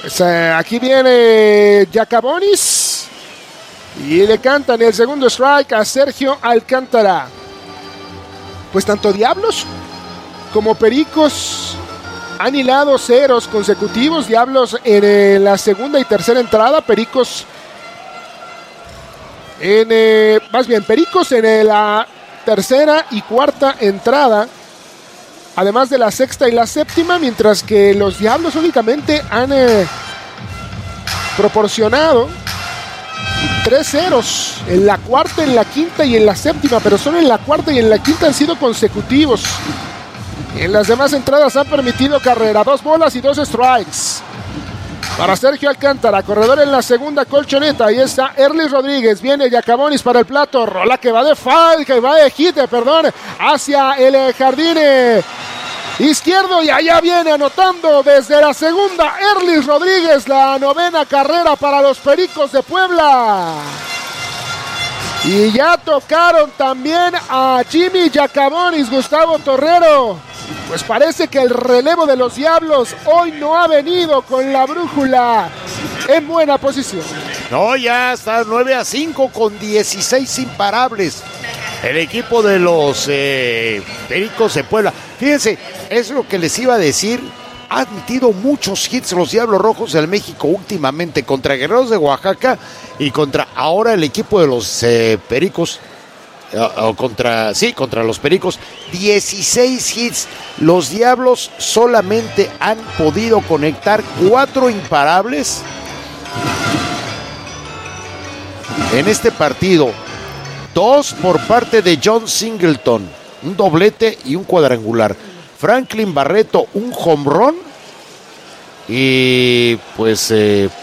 Pues aquí viene Giacabonis y le cantan el segundo strike a Sergio Alcántara. Pues tanto Diablos como Pericos han hilado ceros consecutivos. Diablos en la segunda y tercera entrada, Pericos Pericos en la tercera y cuarta entrada, además de la sexta y la séptima, mientras que los Diablos únicamente han proporcionado 3 ceros en la cuarta, en la quinta y en la séptima, pero solo en la cuarta y en la quinta han sido consecutivos. En las demás entradas han permitido carrera, 2 bolas y 2 strikes. Para Sergio Alcántara, corredor en la segunda colchoneta, ahí está Erlis Rodríguez, viene Giacabonis para el plato, rola que va de foul, que va de hit, hacia el jardín izquierdo, y allá viene anotando desde la segunda Erlis Rodríguez, la 9ª carrera para los Pericos de Puebla. Y ya tocaron también a Jimmy Giacabonis, Gustavo Torrero. Pues parece que el relevo de los Diablos hoy no ha venido con la brújula en buena posición. No, ya está 9-5 con 16 imparables. El equipo de los Pericos de Puebla. Fíjense, es lo que les iba a decir. Ha admitido muchos hits los Diablos Rojos del México últimamente contra Guerreros de Oaxaca y contra ahora el equipo de los Pericos. Contra los Pericos, 16 hits. Los Diablos solamente han podido conectar 4 imparables en este partido. 2 por parte de John Singleton, un doblete y un cuadrangular. Franklin Barreto, un home run. Y pues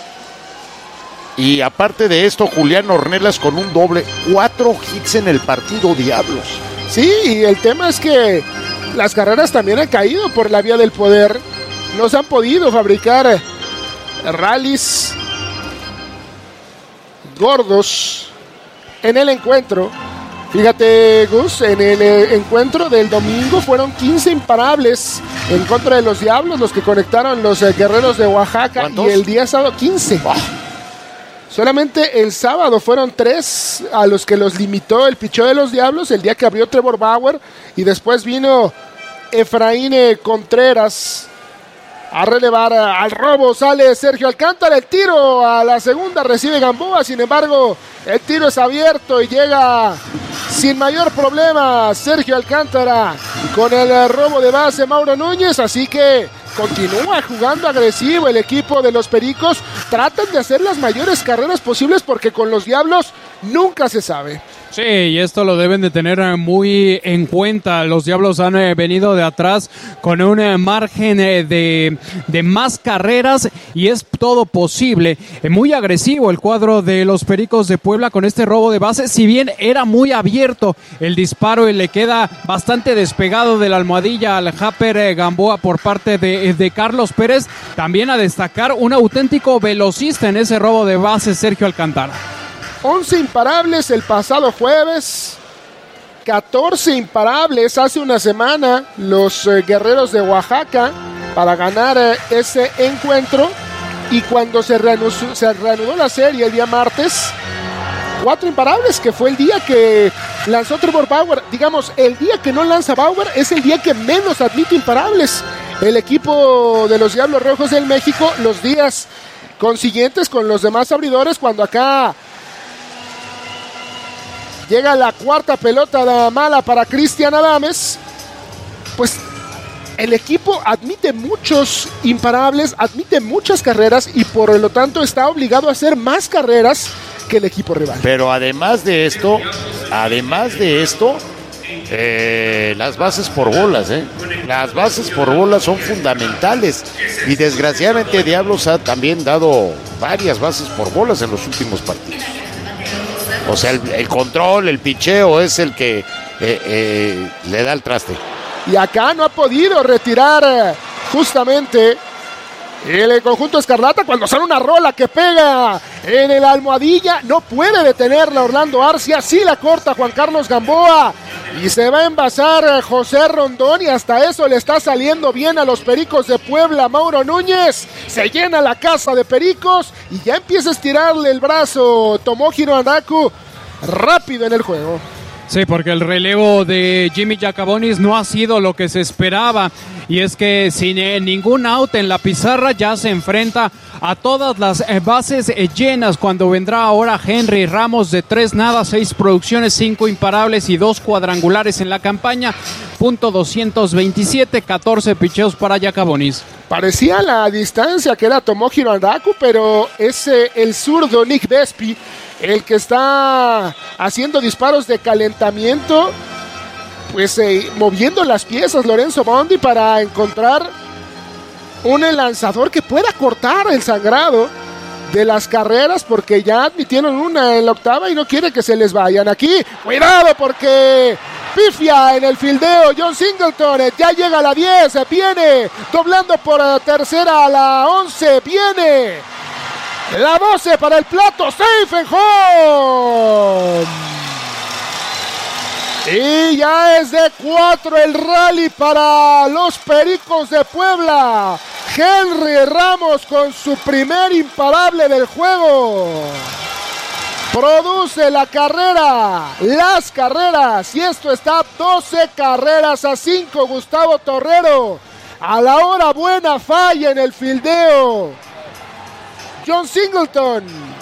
y aparte de esto, Julián Ornelas con un doble, 4 hits en el partido Diablos. Sí, y el tema es que las carreras también han caído por la vía del poder. No se han podido fabricar rallies gordos en el encuentro. Fíjate, Gus, en el encuentro del domingo fueron 15 imparables en contra de los Diablos, los que conectaron los Guerreros de Oaxaca. ¿Cuántos? Y el día sábado 15. Solamente el sábado fueron 3 a los que los limitó el picheo de los Diablos, el día que abrió Trevor Bauer, y después vino Efraín Contreras a relevar al robo. Sale Sergio Alcántara, el tiro a la segunda recibe Gamboa, sin embargo el tiro es abierto y llega sin mayor problema Sergio Alcántara con el robo de base Mauro Núñez, así que continúa jugando agresivo el equipo de los Pericos. Tratan de hacer las mayores carreras posibles porque con los Diablos nunca se sabe. Sí, y esto lo deben de tener muy en cuenta. Los Diablos han venido de atrás con un margen de más carreras y es todo posible. Muy agresivo el cuadro de los Pericos de Puebla con este robo de base. Si bien era muy abierto el disparo y le queda bastante despegado de la almohadilla al Japper Gamboa por parte de Carlos Pérez, también a destacar un auténtico velocista en ese robo de base, Sergio Alcántara. 11 imparables el pasado jueves, 14 imparables hace una semana los Guerreros de Oaxaca para ganar ese encuentro, y cuando se reanudó la serie el día martes, 4 imparables, que fue el día que lanzó Trevor Bauer. Digamos, el día que no lanza Bauer es el día que menos admite imparables el equipo de los Diablos Rojos del México. Los días consiguientes con los demás abridores, cuando acá llega la cuarta pelota mala para Cristian Adames, pues el equipo admite muchos imparables, admite muchas carreras y por lo tanto está obligado a hacer más carreras que el equipo rival. Pero además de esto, las bases por bolas, las bases por bolas son fundamentales y desgraciadamente Diablos ha también dado varias bases por bolas en los últimos partidos. O sea, el control, el picheo es el que le da el traste. Y acá no ha podido retirar justamente el conjunto escarlata cuando sale una rola que pega en el almohadilla. No puede detenerla Orlando Arcia. Sí la corta Juan Carlos Gamboa. Y se va a envasar José Rondón y hasta eso le está saliendo bien a los Pericos de Puebla. Mauro Núñez se llena la casa de Pericos y ya empieza a estirarle el brazo Tomohiro Handaku rápido en el juego. Sí, porque el relevo de Jimmy Jacabonis no ha sido lo que se esperaba. Y es que sin ningún out en la pizarra ya se enfrenta a todas las bases llenas cuando vendrá ahora Henry Ramos de 3 nada, 6 producciones, 5 imparables y 2 cuadrangulares en la campaña. .227, 14 picheos para Jacabonis. Parecía la distancia que era Tomohiro Handaku, pero es el zurdo Nick Vespi el que está haciendo disparos de calentamiento, pues moviendo las piezas Lorenzo Bondi para encontrar un lanzador que pueda cortar el sangrado de las carreras, porque ya admitieron una en la octava y no quiere que se les vayan. Aquí, cuidado porque pifia en el fildeo John Singleton, ya llega a la 10, viene doblando por tercera a la 11, viene la 12 para el plato, safe and home. Y ya es de 4 el rally para los Pericos de Puebla. Henry Ramos con su primer imparable del juego. Produce la carrera, las carreras, y esto está 12 carreras a 5. Gustavo Torrero, a la hora buena falla en el fildeo John Singleton.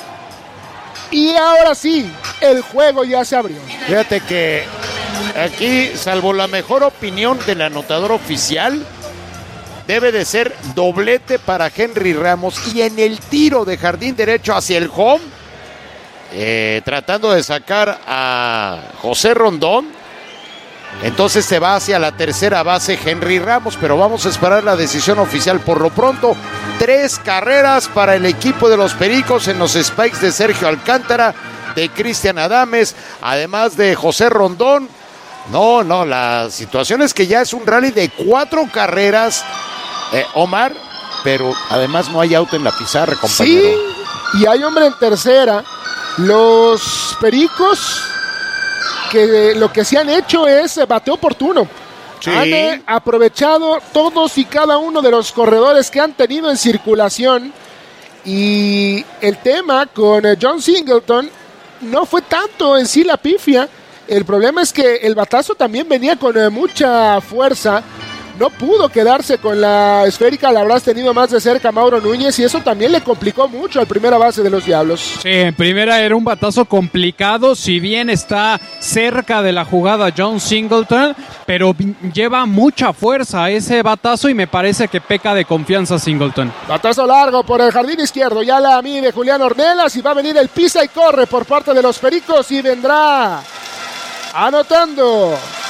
Y ahora sí, el juego ya se abrió. Fíjate que aquí, salvo la mejor opinión del anotador oficial, debe de ser doblete para Henry Ramos. Y en el tiro de jardín derecho hacia el home, tratando de sacar a José Rondón, entonces se va hacia la tercera base Henry Ramos, pero vamos a esperar la decisión oficial. Por lo pronto, 3 carreras para el equipo de los Pericos en los spikes de Sergio Alcántara, de Cristian Adames, además de José Rondón. No, la situación es que ya es un rally de 4 carreras, Omar, pero además no hay out en la pizarra, compañero. Sí, y hay hombre en tercera. Los Pericos, que lo que se han hecho es bateo oportuno. Sí. Han aprovechado todos y cada uno de los corredores que han tenido en circulación. Y el tema con John Singleton no fue tanto en sí la pifia. El problema es que el batazo también venía con mucha fuerza. No pudo quedarse con la esférica, la habrás tenido más de cerca Mauro Núñez, y eso también le complicó mucho al primera base de los Diablos. Sí, en primera era un batazo complicado, si bien está cerca de la jugada John Singleton, pero lleva mucha fuerza ese batazo y me parece que peca de confianza Singleton. Batazo largo por el jardín izquierdo, ya la mide Julián Ornelas y va a venir el pisa y corre por parte de los Pericos y vendrá anotando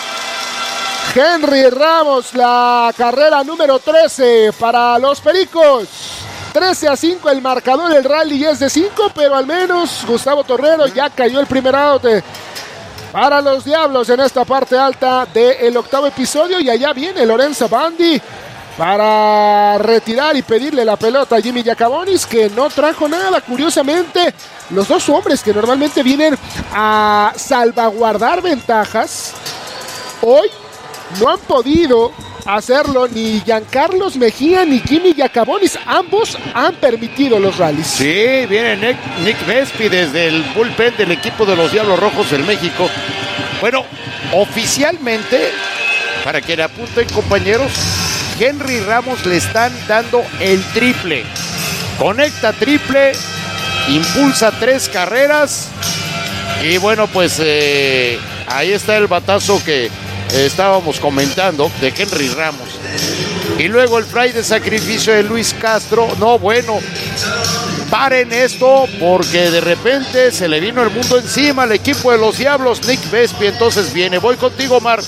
Henry Ramos, la carrera número 13 para los Pericos. 13-5 el marcador, el rally es de 5, pero al menos Gustavo Torrero ya cayó el primer out para los Diablos en esta parte alta del octavo episodio. Y allá viene Lorenzo Bondi para retirar y pedirle la pelota a Jimmy Jacabonis, que no trajo nada. Curiosamente, los dos hombres que normalmente vienen a salvaguardar ventajas, hoy no han podido hacerlo ni Giancarlos Mejía ni Jimmy Jacabonis. Ambos han permitido los rallies. Sí, viene Nick Vespi desde el bullpen del equipo de los Diablos Rojos del México. Bueno, oficialmente, para que le apunten, compañeros, Henry Ramos le están dando el triple. Conecta triple, impulsa 3 carreras. Y bueno, pues ahí está el batazo que estábamos comentando de Henry Ramos. Y luego el fly de sacrificio de Luis Castro. No, bueno, paren esto porque de repente se le vino el mundo encima al equipo de los Diablos. Nick Vespi entonces viene. Voy contigo, Mar.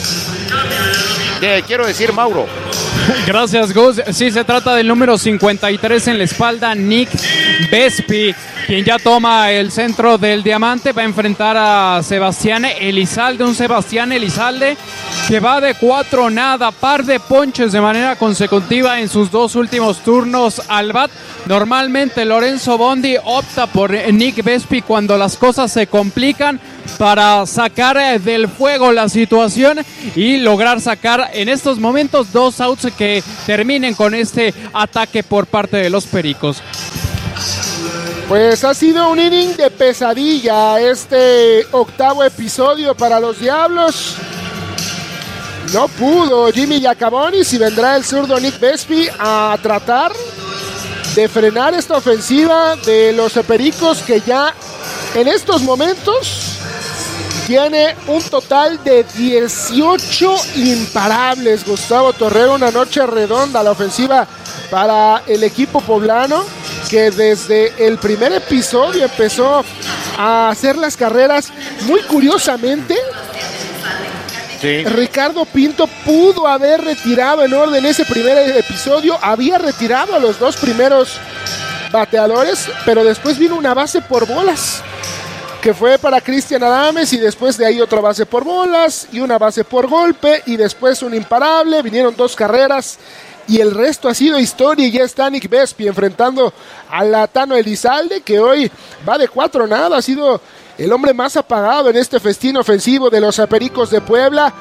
Quiero decir, Mauro. Gracias, Gus. Sí, se trata del número 53 en la espalda, Nick Vespi, quien ya toma el centro del diamante. Va a enfrentar a Sebastián Elizalde, un Sebastián Elizalde que va de 4 nada, par de ponches de manera consecutiva en sus 2 últimos turnos al bat. Normalmente Lorenzo Bondi opta por Nick Vespi cuando las cosas se complican. para sacar del fuego la situación y lograr sacar en estos momentos 2 outs que terminen con este ataque por parte de los Pericos. Pues ha sido un inning de pesadilla este octavo episodio para los Diablos. No pudo Jimmy Giacabonis y vendrá el zurdo Nick Vespi a tratar de frenar esta ofensiva de los Pericos, que ya en estos momentos tiene un total de 18 imparables. Gustavo Torrero, una noche redonda la ofensiva para el equipo poblano, que desde el primer episodio empezó a hacer las carreras. Muy curiosamente, sí, Ricardo Pinto pudo haber retirado en orden ese primer episodio, había retirado a los 2 primeros bateadores, pero después vino una base por bolas, que fue para Cristian Adames, y después de ahí otra base por bolas, y una base por golpe, y después un imparable, vinieron 2 carreras, y el resto ha sido historia, y ya está Nick Vespi enfrentando a Latano Elizalde, que hoy va de 4-0, ha sido el hombre más apagado en este festín ofensivo de los Pericos de Puebla.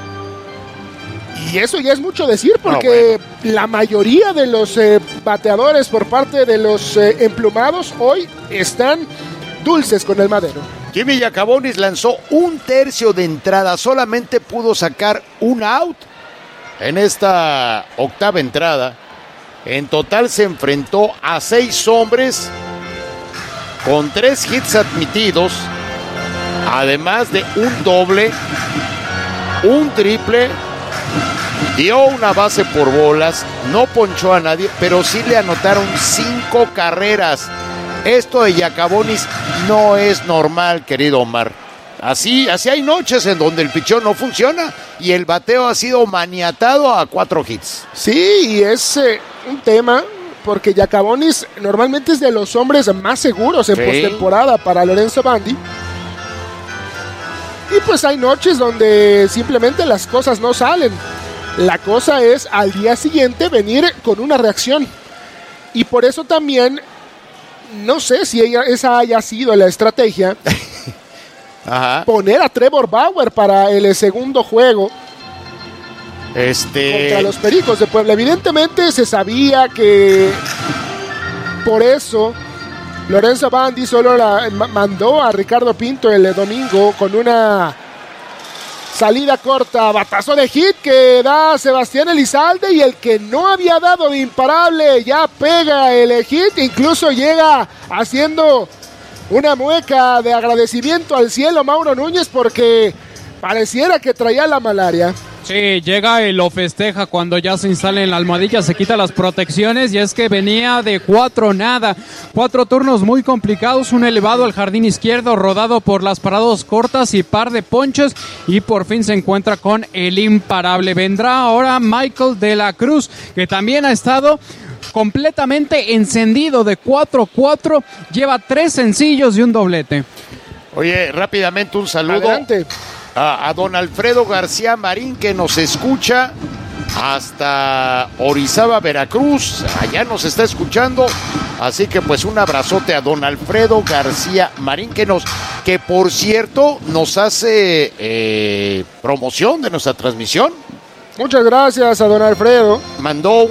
Y eso ya es mucho decir, porque la mayoría de los bateadores por parte de los emplumados hoy están dulces con el madero. Jimmy Giacabonis lanzó 1/3 de entrada, solamente pudo sacar un out en esta octava entrada. En total se enfrentó a 6 hombres con 3 hits admitidos, además de un doble, un triple, dio una base por bolas, no ponchó a nadie, pero sí le anotaron 5 carreras. Esto de Giacabonis no es normal, querido Omar. Así hay noches en donde el pichón no funciona y el bateo ha sido maniatado a 4 hits. Sí, y es un tema, porque Giacabonis normalmente es de los hombres más seguros en postemporada para Lorenzo Bandi. Y pues hay noches donde simplemente las cosas no salen. La cosa es al día siguiente venir con una reacción. Y por eso también, no sé si esa haya sido la estrategia, ajá, poner a Trevor Bauer para el segundo juego contra los Pericos de Puebla. Evidentemente se sabía que por eso Lorenzo Bandi solo mandó a Ricardo Pinto el domingo con una salida corta, batazo de hit que da Sebastián Elizalde, y el que no había dado de imparable ya pega el hit, incluso llega haciendo una mueca de agradecimiento al cielo Mauro Núñez, porque pareciera que traía la malaria. Sí, llega y lo festeja cuando ya se instala en la almohadilla, se quita las protecciones, y es que venía de 4-0, 4 turnos muy complicados, un elevado al jardín izquierdo rodado por las paradas cortas y par de ponches, y por fin se encuentra con el imparable. Vendrá ahora Michael de la Cruz, que también ha estado completamente encendido de 4-4, lleva 3 sencillos y un doblete. Oye, rápidamente un saludo. Adelante. A don Alfredo García Marín, que nos escucha hasta Orizaba, Veracruz. Allá nos está escuchando. Así que pues un abrazote a don Alfredo García Marín, que por cierto nos hace promoción de nuestra transmisión. Muchas gracias a don Alfredo. Mandó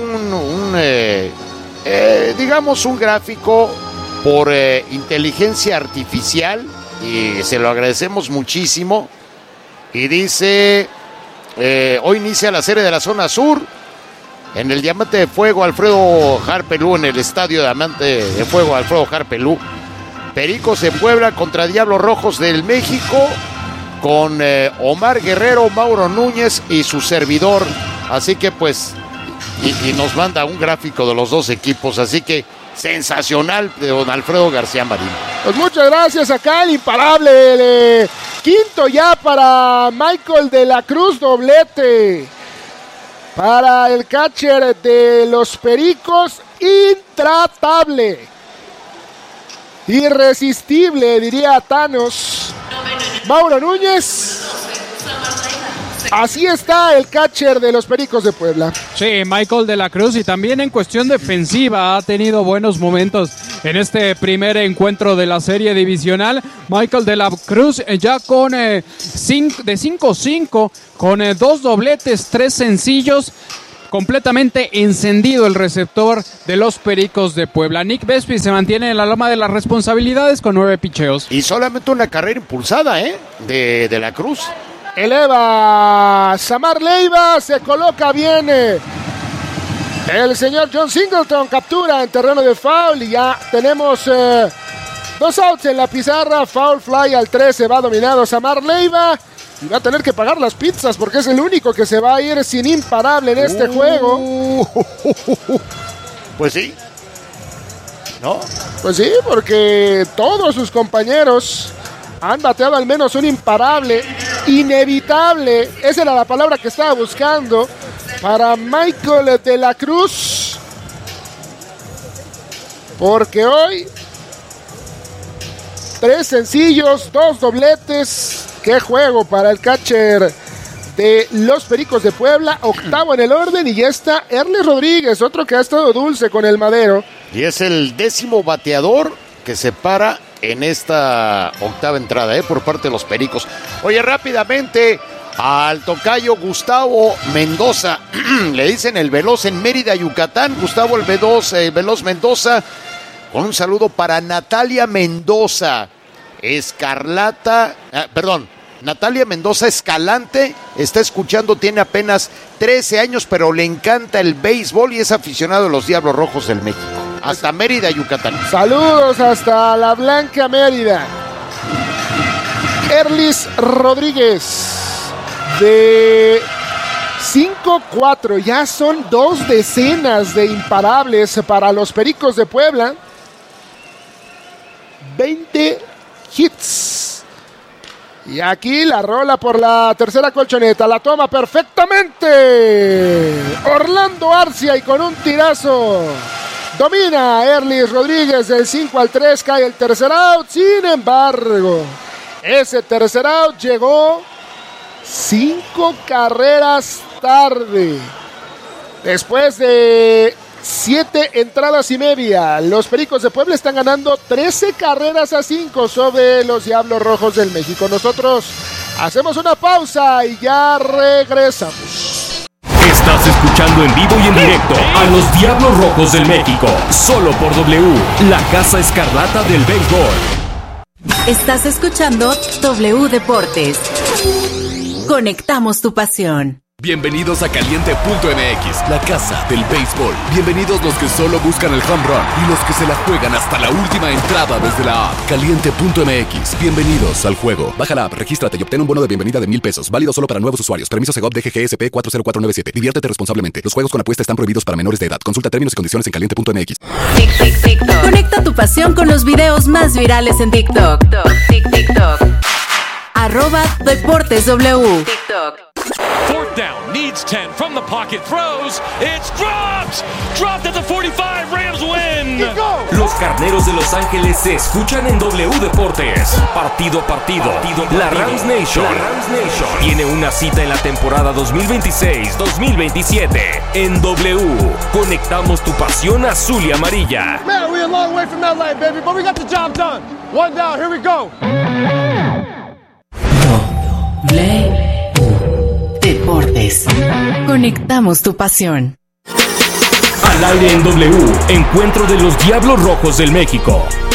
digamos un gráfico por inteligencia artificial, y se lo agradecemos muchísimo. Y dice, hoy inicia la serie de la zona sur en el Diamante de Fuego Alfredo Harpelú, en el estadio Diamante de Fuego Alfredo Harpelú. Pericos de Puebla contra Diablos Rojos del México, con Omar Guerrero, Mauro Núñez y su servidor. Así que pues, y nos manda un gráfico de los 2 equipos, así que sensacional de don Alfredo García Marín. Pues muchas gracias, acá el imparable. Quinto ya para Michael de la Cruz, doblete. Para el catcher de los Pericos, intratable. Irresistible, diría Thanos. Mauro Núñez Así está el catcher de los Pericos de Puebla. Sí, Michael de la Cruz, y también en cuestión defensiva ha tenido buenos momentos en este primer encuentro de la serie divisional. Michael de la Cruz ya con de 5-5, con 2 dobletes, 3 sencillos. Completamente encendido el receptor de los Pericos de Puebla. Nick Vespi se mantiene en la loma de las responsabilidades con 9 picheos. Y solamente una carrera impulsada, de la Cruz. Eleva Samar Leiva, se coloca bien. El señor John Singleton captura en terreno de foul y ya tenemos 2 outs en la pizarra. Foul fly al 13, va dominado Samar Leiva. Y va a tener que pagar las pizzas porque es el único que se va a ir sin imparable en este juego. Pues sí. ¿No? Pues sí, porque todos sus compañeros han bateado al menos un imparable. Inevitable, esa era la palabra que estaba buscando para Michael de la Cruz. Porque hoy 3 sencillos, 2 dobletes. Qué juego para el catcher de los Pericos de Puebla. Octavo en el orden y ya está Erles Rodríguez, otro que ha estado dulce con el madero. Y es el 10º bateador que se para en esta octava entrada, por parte de los Pericos. Oye, rápidamente al tocayo Gustavo Mendoza, le dicen el Veloz en Mérida, Yucatán. Gustavo el Veloz Mendoza, con un saludo para Natalia Mendoza Natalia Mendoza Escalante, está escuchando, tiene apenas 13 años, pero le encanta el béisbol y es aficionado a los Diablos Rojos del México. Hasta Mérida, Yucatán. Saludos hasta la Blanca Mérida. Erlis Rodríguez, de 5-4, ya son 2 decenas de imparables para los Pericos de Puebla. 20 hits. Y aquí la rola por la tercera colchoneta, la toma perfectamente Orlando Arcia y con un tirazo domina Erlis Rodríguez. Del 5 al 3 cae el tercer out. Sin embargo, ese tercer out llegó 5 carreras tarde. Después de 7 entradas y media, los Pericos de Puebla están ganando 13 carreras a 5 sobre los Diablos Rojos del México. Nosotros hacemos una pausa y ya regresamos. Estás escuchando en vivo y en directo a los Diablos Rojos del México, solo por W, la Casa Escarlata del Béisbol. Estás escuchando W Deportes. Conectamos tu pasión. Bienvenidos a Caliente.mx, la casa del béisbol. Bienvenidos los que solo buscan el home run y los que se la juegan hasta la última entrada desde la app. Caliente.mx, bienvenidos al juego. Baja la app, regístrate y obtén un bono de bienvenida de $1,000. Válido solo para nuevos usuarios. Permiso Segov DGGSP 40497. Diviértete responsablemente. Los juegos con apuesta están prohibidos para menores de edad. Consulta términos y condiciones en Caliente.mx. TikTok. Conecta tu pasión con los videos más virales en TikTok. TikTok. @DeportesW. TikTok. 4th down, needs 10 from the pocket, throws, it's dropped at the 45, Rams win. Los Carneros de Los Ángeles se escuchan en W Deportes. Partido a partido. La Rams Nation tiene una cita en la temporada 2026-2027. En W, conectamos tu pasión azul y amarilla. Man, we're a long way from LA, baby, but we got the job done. 1 down, here we go. Deportes. Conectamos tu pasión. Al aire en W, encuentro de los Diablos Rojos del México.